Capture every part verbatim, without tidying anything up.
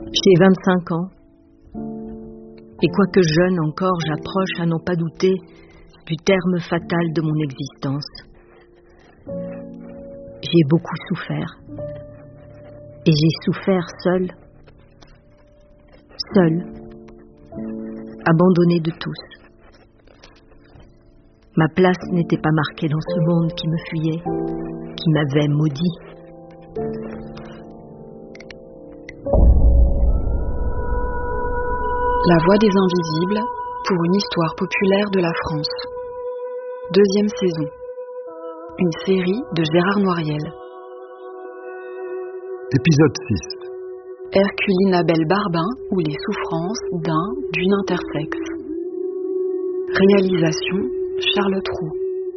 J'ai vingt-cinq ans. Et quoique jeune encore, j'approche à n'en pas douter du terme fatal de mon existence. J'ai beaucoup souffert. Et j'ai souffert seul. Seul. Abandonné de tous. Ma place n'était pas marquée dans ce monde qui me fuyait, qui m'avait maudit. La Voix des Invisibles pour une histoire populaire de la France. Deuxième saison. Une série de Gérard Noiriel. Épisode six. Herculine Abel Barbin ou les souffrances d'un d'une intersexe. Réalisation Charlotte Roux.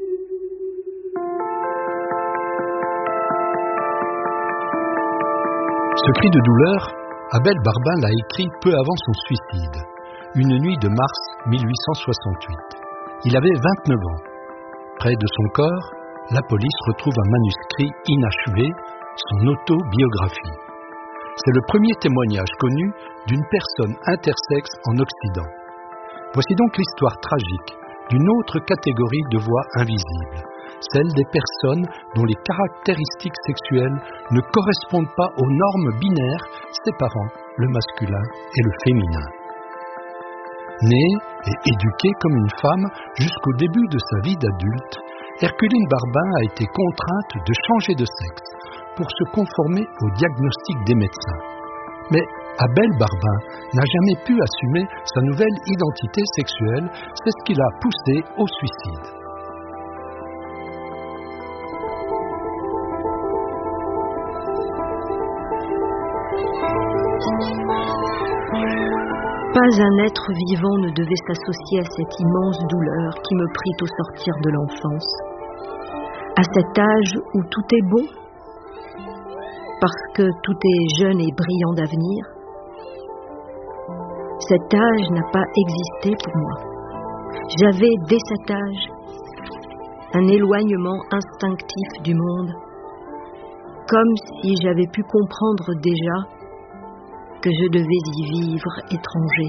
Ce cri de douleur, Abel Barbin l'a écrit peu avant son suicide, une nuit de mars mille huit cent soixante-huit. Il avait vingt-neuf ans. Près de son corps, la police retrouve un manuscrit inachevé, son autobiographie. C'est le premier témoignage connu d'une personne intersexe en Occident. Voici donc l'histoire tragique d'une autre catégorie de voix invisibles, celle des personnes dont les caractéristiques sexuelles ne correspondent pas aux normes binaires séparant le masculin et le féminin. Née et éduquée comme une femme jusqu'au début de sa vie d'adulte, Herculine Barbin a été contrainte de changer de sexe pour se conformer au diagnostic des médecins. Mais Abel Barbin n'a jamais pu assumer sa nouvelle identité sexuelle, c'est ce qui l'a poussé au suicide. Pas un être vivant ne devait s'associer à cette immense douleur qui me prit au sortir de l'enfance. À cet âge où tout est beau, parce que tout est jeune et brillant d'avenir, cet âge n'a pas existé pour moi. J'avais dès cet âge un éloignement instinctif du monde, comme si j'avais pu comprendre déjà que je devais y vivre étranger.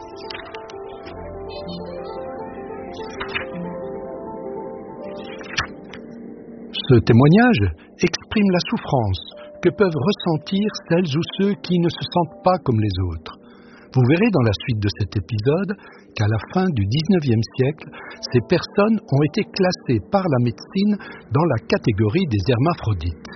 Ce témoignage exprime la souffrance que peuvent ressentir celles ou ceux qui ne se sentent pas comme les autres. Vous verrez dans la suite de cet épisode qu'à la fin du dix-neuvième siècle, ces personnes ont été classées par la médecine dans la catégorie des hermaphrodites.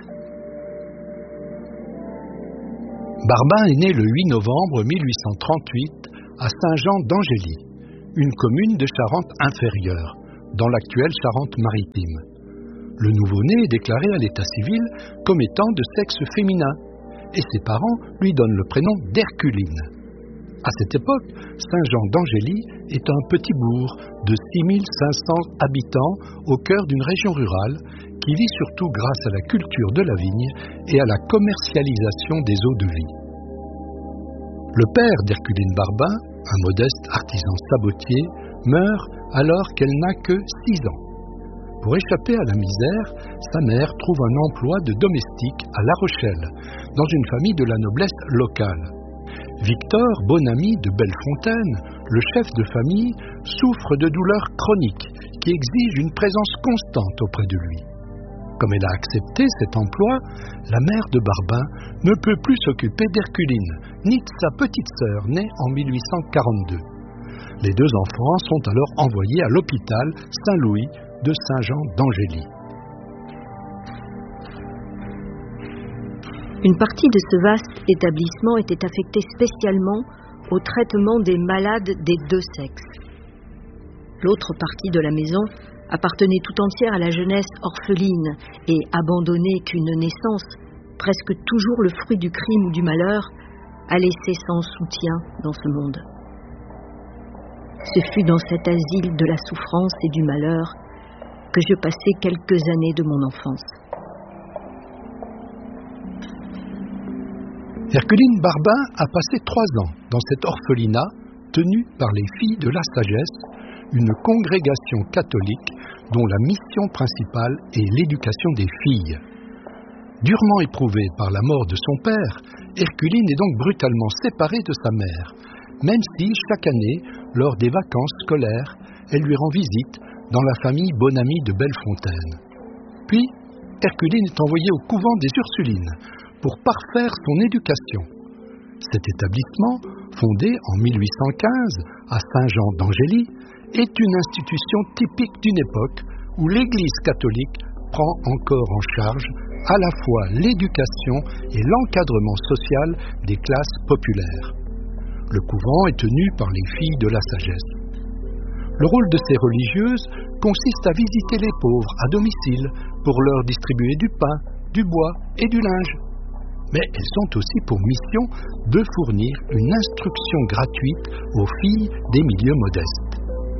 Barbin est né le huit novembre mille huit cent trente-huit à Saint-Jean d'Angély, une commune de Charente-Inférieure, dans l'actuelle Charente-Maritime. Le nouveau-né est déclaré à l'état civil comme étant de sexe féminin, et ses parents lui donnent le prénom d'Herculine. À cette époque, Saint-Jean d'Angély est un petit bourg de six mille cinq cents habitants au cœur d'une région rurale qui vit surtout grâce à la culture de la vigne et à la commercialisation des eaux de vie. Le père d'Herculine Barbin, un modeste artisan sabotier, meurt alors qu'elle n'a que six ans. Pour échapper à la misère, sa mère trouve un emploi de domestique à La Rochelle, dans une famille de la noblesse locale. Victor, bon ami de Bellefontaine, le chef de famille, souffre de douleurs chroniques qui exigent une présence constante auprès de lui. Comme elle a accepté cet emploi, la mère de Barbin ne peut plus s'occuper d'Herculine, ni de sa petite sœur née en mille huit cent quarante-deux. Les deux enfants sont alors envoyés à l'hôpital Saint-Louis de Saint-Jean d'Angély. Une partie de ce vaste établissement était affectée spécialement au traitement des malades des deux sexes. L'autre partie de la maison appartenait tout entière à la jeunesse orpheline et abandonnée qu'une naissance, presque toujours le fruit du crime ou du malheur, a laissé sans soutien dans ce monde. Ce fut dans cet asile de la souffrance et du malheur que je passai quelques années de mon enfance. Herculine Barbin a passé trois ans dans cet orphelinat tenu par les Filles de la Sagesse, une congrégation catholique dont la mission principale est l'éducation des filles. Durement éprouvée par la mort de son père, Herculine est donc brutalement séparée de sa mère, même si, chaque année, lors des vacances scolaires, elle lui rend visite dans la famille Bonamy de Bellefontaine. Puis, Herculine est envoyée au couvent des Ursulines pour parfaire son éducation. Cet établissement, fondé en mille huit cent quinze à Saint-Jean d'Angély, est une institution typique d'une époque où l'Église catholique prend encore en charge à la fois l'éducation et l'encadrement social des classes populaires. Le couvent est tenu par les filles de la sagesse. Le rôle de ces religieuses consiste à visiter les pauvres à domicile pour leur distribuer du pain, du bois et du linge. Mais elles ont aussi pour mission de fournir une instruction gratuite aux filles des milieux modestes.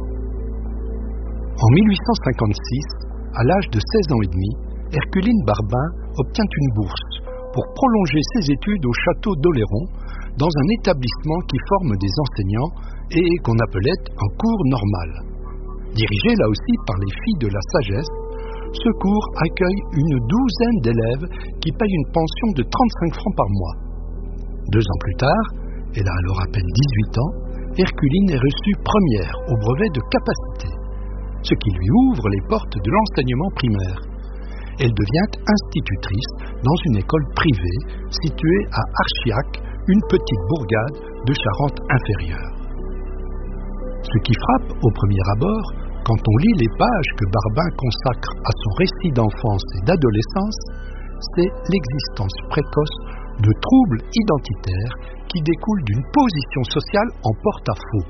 En mille huit cent cinquante-six, à l'âge de seize ans et demi, Herculine Barbin obtient une bourse pour prolonger ses études au château d'Oléron dans un établissement qui forme des enseignants et qu'on appelait un cours normal. Dirigé là aussi par les filles de la sagesse, ce cours accueille une douzaine d'élèves qui payent une pension de trente-cinq francs par mois. Deux ans plus tard, elle a alors à peine dix-huit ans, Herculine est reçue première au brevet de capacité, ce qui lui ouvre les portes de l'enseignement primaire. Elle devient institutrice dans une école privée située à Archiac, une petite bourgade de Charente-Inférieure. Ce qui frappe au premier abord, quand on lit les pages que Barbin consacre à son récit d'enfance et d'adolescence, c'est l'existence précoce de troubles identitaires qui découlent d'une position sociale en porte-à-faux.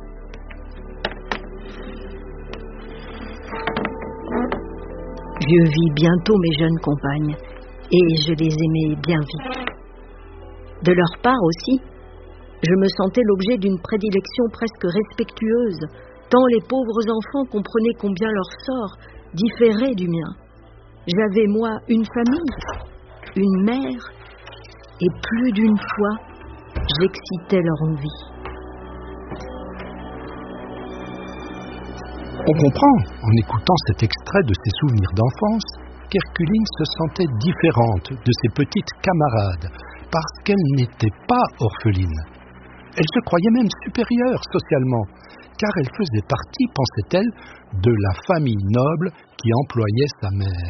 Je vis bientôt mes jeunes compagnes, et je les aimais bien vite. De leur part aussi, je me sentais l'objet d'une prédilection presque respectueuse, tant les pauvres enfants comprenaient combien leur sort différait du mien. J'avais, moi, une famille, une mère, et plus d'une fois, j'excitais leur envie. On comprend, en écoutant cet extrait de ses souvenirs d'enfance, qu'Herculine se sentait différente de ses petites camarades, parce qu'elle n'était pas orpheline. Elle se croyait même supérieure socialement, car elle faisait partie, pensait-elle, de la famille noble qui employait sa mère.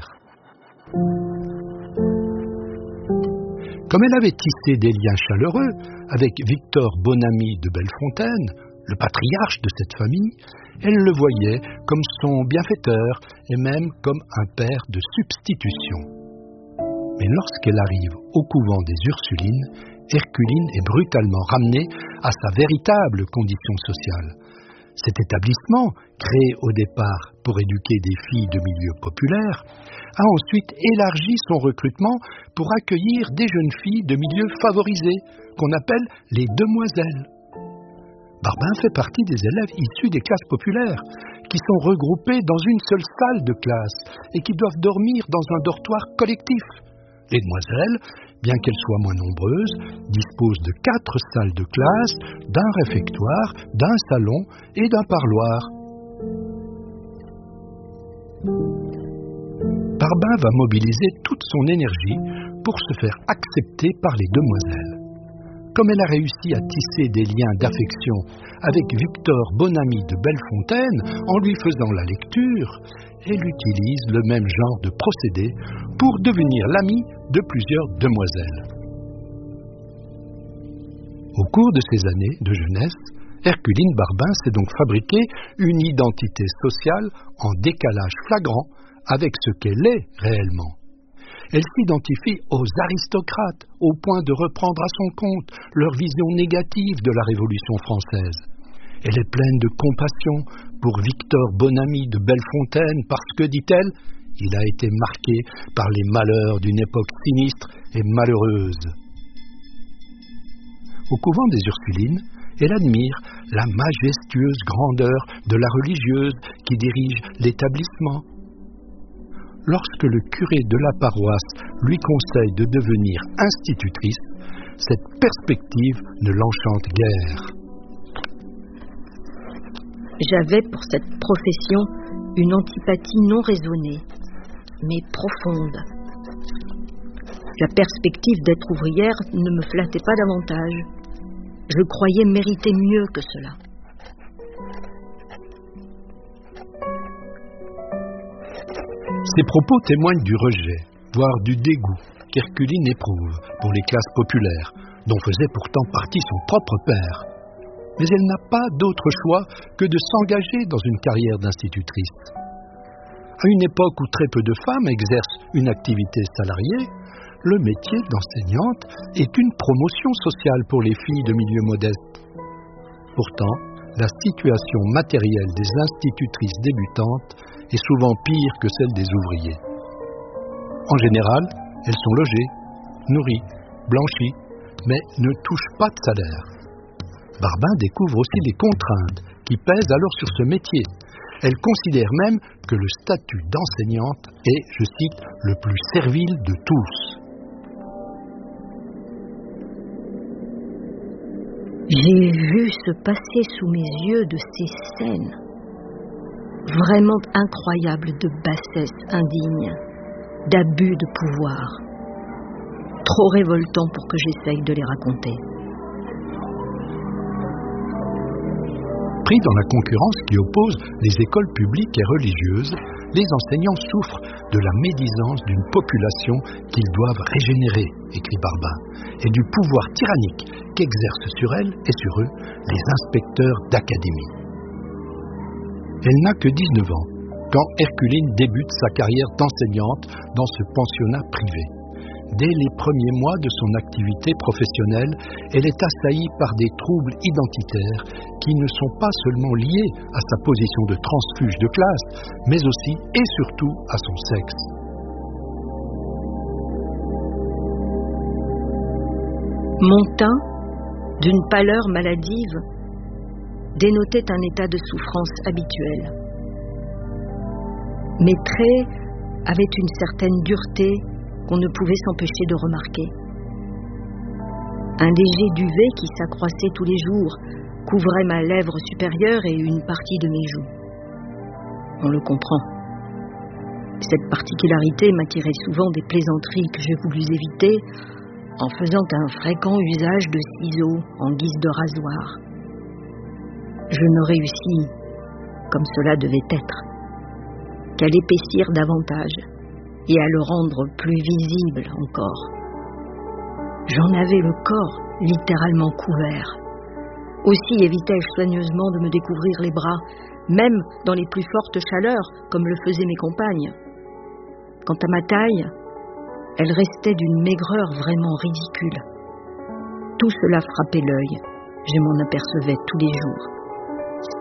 Comme elle avait tissé des liens chaleureux avec Victor Bonamy de Bellefontaine, le patriarche de cette famille, elle le voyait comme son bienfaiteur et même comme un père de substitution. Mais lorsqu'elle arrive au couvent des Ursulines, Herculine est brutalement ramenée à sa véritable condition sociale. Cet établissement, créé au départ pour éduquer des filles de milieux populaires, a ensuite élargi son recrutement pour accueillir des jeunes filles de milieux favorisés, qu'on appelle les demoiselles. Barbin fait partie des élèves issus des classes populaires, qui sont regroupés dans une seule salle de classe et qui doivent dormir dans un dortoir collectif. Les demoiselles, bien qu'elles soient moins nombreuses, disposent de quatre salles de classe, d'un réfectoire, d'un salon et d'un parloir. Barbin va mobiliser toute son énergie pour se faire accepter par les demoiselles. Comme elle a réussi à tisser des liens d'affection avec Victor Bonamy de Bellefontaine en lui faisant la lecture, elle utilise le même genre de procédé pour devenir l'amie de plusieurs demoiselles. Au cours de ces années de jeunesse, Herculine Barbin s'est donc fabriqué une identité sociale en décalage flagrant avec ce qu'elle est réellement. Elle s'identifie aux aristocrates au point de reprendre à son compte leur vision négative de la Révolution française. Elle est pleine de compassion pour Victor Bonamy de Bellefontaine parce que, dit-elle, il a été marqué par les malheurs d'une époque sinistre et malheureuse. Au couvent des Ursulines, elle admire la majestueuse grandeur de la religieuse qui dirige l'établissement. Lorsque le curé de la paroisse lui conseille de devenir institutrice, cette perspective ne l'enchante guère. J'avais pour cette profession une antipathie non raisonnée, mais profonde. La perspective d'être ouvrière ne me flattait pas davantage. Je croyais mériter mieux que cela. Ces propos témoignent du rejet, voire du dégoût qu'Herculine éprouve pour les classes populaires, dont faisait pourtant partie son propre père. Mais elle n'a pas d'autre choix que de s'engager dans une carrière d'institutrice. À une époque où très peu de femmes exercent une activité salariée, le métier d'enseignante est une promotion sociale pour les filles de milieu modeste. Pourtant, la situation matérielle des institutrices débutantes est souvent pire que celle des ouvriers. En général, elles sont logées, nourries, blanchies, mais ne touchent pas de salaire. Barbin découvre aussi les contraintes qui pèsent alors sur ce métier. Elle considère même que le statut d'enseignante est, je cite, le plus servile de tous. J'ai vu se passer sous mes yeux de ces scènes vraiment incroyables de bassesse indigne, d'abus de pouvoir, trop révoltants pour que j'essaye de les raconter. Pris dans la concurrence qui oppose les écoles publiques et religieuses, les enseignants souffrent de la médisance d'une population qu'ils doivent régénérer, écrit Barbin, et du pouvoir tyrannique qu'exercent sur elles et sur eux les inspecteurs d'académie. Elle n'a que dix-neuf ans quand Herculine débute sa carrière d'enseignante dans ce pensionnat privé. Dès les premiers mois de son activité professionnelle, elle est assaillie par des troubles identitaires qui ne sont pas seulement liés à sa position de transfuge de classe, mais aussi et surtout à son sexe. Mon teint, d'une pâleur maladive, dénotait un état de souffrance habituel. Mes traits avaient une certaine dureté qu'on ne pouvait s'empêcher de remarquer. Un léger duvet qui s'accroissait tous les jours couvrait ma lèvre supérieure et une partie de mes joues. On le comprend. Cette particularité m'attirait souvent des plaisanteries que j'ai voulu éviter en faisant un fréquent usage de ciseaux en guise de rasoir. Je ne réussis, comme cela devait être, qu'à l'épaissir davantage et à le rendre plus visible encore. J'en avais le corps littéralement couvert. Aussi évitais-je soigneusement de me découvrir les bras, même dans les plus fortes chaleurs, comme le faisaient mes compagnes. Quant à ma taille, elle restait d'une maigreur vraiment ridicule. Tout cela frappait l'œil, je m'en apercevais tous les jours.